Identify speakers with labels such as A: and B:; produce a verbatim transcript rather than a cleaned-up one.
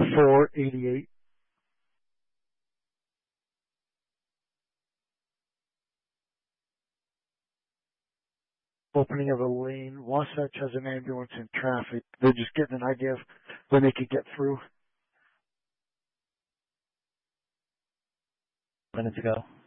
A: four eighty-eight. Opening of a lane. Wasatch has an ambulance in traffic. They're just getting an idea of when they could get through.
B: Minutes ago.